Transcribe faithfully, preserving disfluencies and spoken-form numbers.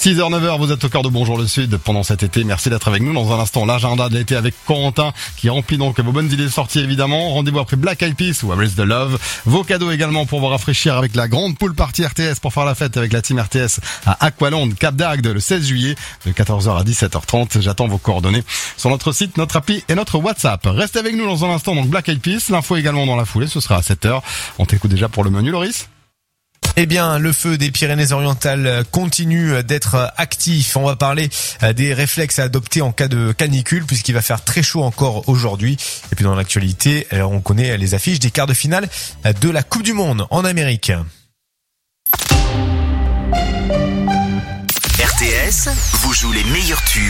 six heures neuf heures, vous êtes au cœur de Bonjour le Sud pendant cet été. Merci d'être avec nous. Dans un instant, l'agenda de l'été avec Corentin qui remplit donc vos bonnes idées de sortie évidemment. Rendez-vous après Black Eyed Peas ou Where is the Love. Vos cadeaux également pour vous rafraîchir avec la grande pool party R T S pour faire la fête avec la team R T S à Aqualand, Cap d'Agde le seize juillet de quatorze heures à dix-sept heures trente. J'attends vos coordonnées sur notre site, notre appli et notre WhatsApp. Restez avec nous dans un instant donc Black Eyed Peas. L'info également dans la foulée. Ce sera à sept heures. On t'écoute déjà pour le menu, Loris. Eh bien, le feu des Pyrénées-Orientales continue d'être actif. On va parler des réflexes à adopter en cas de canicule, puisqu'il va faire très chaud encore aujourd'hui. Et puis dans l'actualité, on connaît les affiches des quarts de finale de la Coupe du Monde en Amérique. R T S vous joue les meilleurs tubes